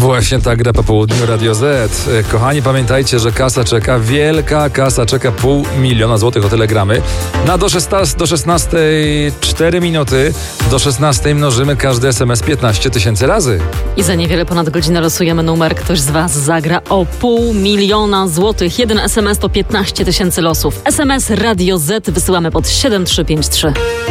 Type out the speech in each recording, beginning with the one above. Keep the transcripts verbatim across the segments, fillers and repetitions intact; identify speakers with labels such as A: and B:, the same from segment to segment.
A: Właśnie tak gra po południu Radio Z. Kochani, pamiętajcie, że kasa czeka, wielka kasa czeka, pół miliona złotych o telegramy. Na do, szesnastej, do szesnastej cztery minuty, do szesnastej mnożymy każdy es em es piętnaście tysięcy razy.
B: I za niewiele ponad godzinę losujemy numer. Ktoś z Was zagra o pół miliona złotych. Jeden es em es to piętnaście tysięcy losów. es em es Radio Z wysyłamy pod siedem trzy pięć trzy.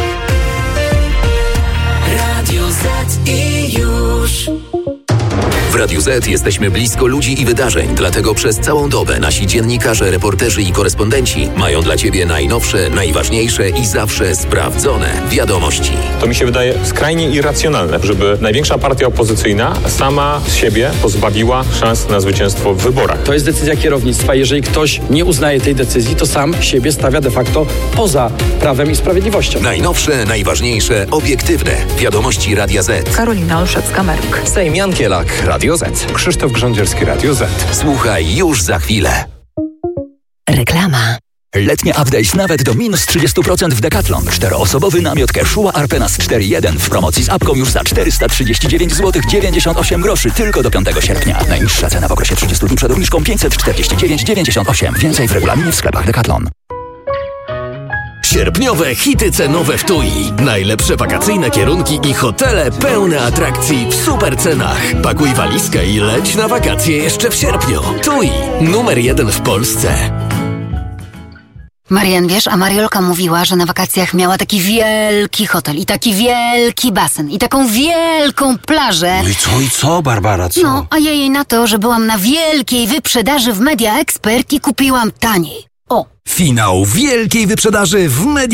C: Radio Z i już.
D: W Radiu Z jesteśmy blisko ludzi i wydarzeń, dlatego przez całą dobę nasi dziennikarze, reporterzy i korespondenci mają dla Ciebie najnowsze, najważniejsze i zawsze sprawdzone wiadomości.
E: To mi się wydaje skrajnie irracjonalne, żeby największa partia opozycyjna sama z siebie pozbawiła szans na zwycięstwo w wyborach.
F: To jest decyzja kierownictwa. Jeżeli ktoś nie uznaje tej decyzji, to sam siebie stawia de facto poza prawem i sprawiedliwością.
D: Najnowsze, najważniejsze, obiektywne wiadomości Radia Z.
G: Karolina Olszewska-Merk.
H: Sejm Jankielak, Radio Z.
I: Krzysztof Grządzierski, Radio Z.
D: Słuchaj już za chwilę.
G: Reklama.
J: Letnie update nawet do minus trzydzieści procent w Decathlon. Czteroosobowy namiot Quechua Arpenas cztery jeden w promocji z apką już za czterysta trzydzieści dziewięć złotych dziewięćdziesiąt osiem groszy tylko do piątego sierpnia. Najniższa cena w okresie trzydziestu dni przed obniżką pięćset czterdzieści dziewięć dziewięćdziesiąt osiem. Więcej w regulaminie w sklepach Decathlon.
K: Sierpniowe hity cenowe w T U I. Najlepsze wakacyjne kierunki i hotele pełne atrakcji w super cenach. Pakuj walizkę i leć na wakacje jeszcze w sierpniu. T U I. Numer jeden w Polsce.
L: Marian, wiesz, a Mariolka mówiła, że na wakacjach miała taki wielki hotel i taki wielki basen i taką wielką plażę.
M: No i co, i co, Barbara, co?
L: No, a ja jej na to, że byłam na wielkiej wyprzedaży w Media Expert i kupiłam taniej. O!
N: Finał wielkiej wyprzedaży w Media